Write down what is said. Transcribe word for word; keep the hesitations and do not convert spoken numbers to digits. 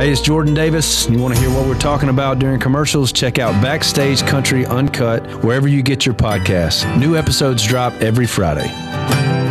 Hey, it's Jordan Davis. You want to hear what we're talking about during commercials? Check out Backstage Country Uncut wherever you get your podcasts. New episodes drop every Friday.